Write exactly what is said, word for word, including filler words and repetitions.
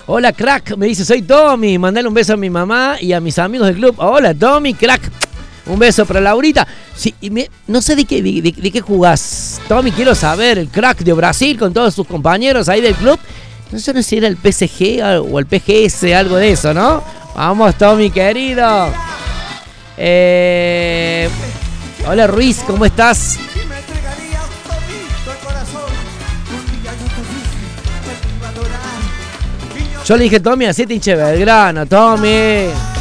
Hola, crack. Me dice, soy Tommy. Mandale un beso a mi mamá y a mis amigos del club. Hola, Tommy, crack. Un beso para Laurita. Sí, y me, no sé de qué, de, de, de qué jugás. Tommy, quiero saber. El crack de Brasil con todos sus compañeros ahí del club. No sé si era el P S G o el P G S, algo de eso, ¿no? Vamos, Tommy, querido. Eh, hola, Ruiz, ¿cómo estás? Yo le dije, Tommy, así te hinche Belgrano, Tommy.